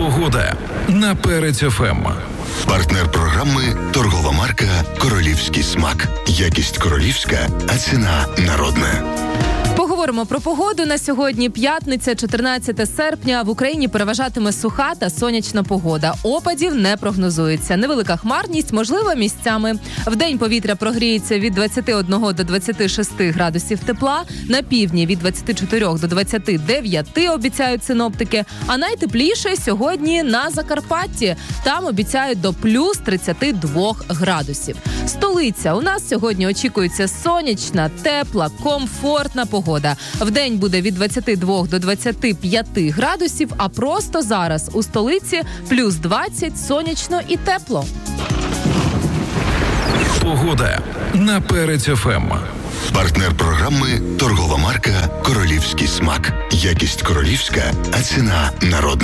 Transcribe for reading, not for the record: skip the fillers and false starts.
Погода на Перець ФМ. Партнер програми – торгова марка «Королівський смак». Якість королівська, а ціна народна. Поговоримо про погоду. На сьогодні п'ятниця, 14 серпня. В Україні переважатиме суха та сонячна погода. Опадів не прогнозується. Невелика хмарність, можливо, місцями. Вдень повітря прогріється від 21 до 26 градусів тепла. На півдні від 24 до 29 обіцяють синоптики. А найтепліше сьогодні на Закарпатті. Там обіцяють до плюс 32 градусів. Столиця. У нас сьогодні очікується сонячна, тепла, комфортна погода. Вдень буде від 22 до 25 градусів, а просто зараз у столиці плюс 20, сонячно і тепло. Погода на Перець ФМ. Партнер програми – торгова марка «Королівський смак». Якість королівська, а ціна народна.